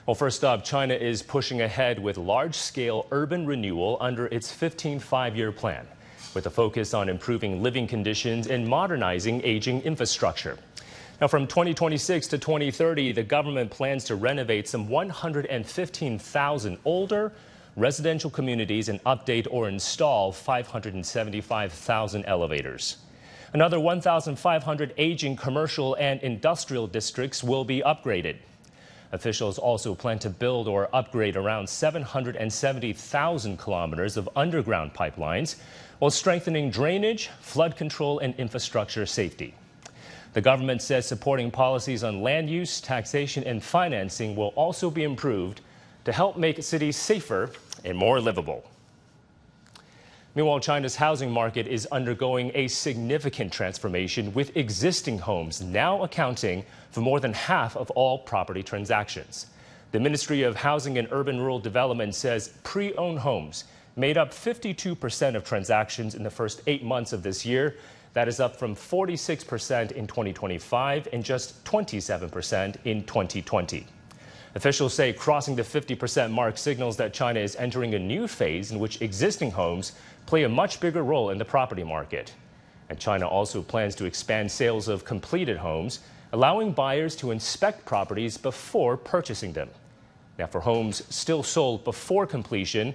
Well, first up, China is pushing ahead with large-scale urban renewal under its 15th five-year plan, with a focus on improving living conditions and modernizing aging infrastructure. Now, from 2026 to 2030, the government plans to renovate some 115,000 older residential communities and update or install 575,000 elevators. Another 1,500 aging commercial and industrial districts will be upgraded. Officials also plan to build or upgrade around 770,000 kilometers of underground pipelines, while strengthening drainage, flood control, and infrastructure safety. The government says supporting policies on land use, taxation, and financing will also be improved to help make cities safer and more livable. Meanwhile, China's housing market is undergoing a significant transformation, with existing homes now accounting for more than half of all property transactions. The Ministry of Housing and Urban-Rural Development says pre-owned homes made up 52% of transactions in the first 8 months of this year. That is up from 46% in 2025 and just 27% in 2020. Officials say crossing the 50% mark signals that China is entering a new phase in which existing homes play a much bigger role in the property market. And China also plans to expand sales of completed homes, allowing buyers to inspect properties before purchasing them. Now, for homes still sold before completion,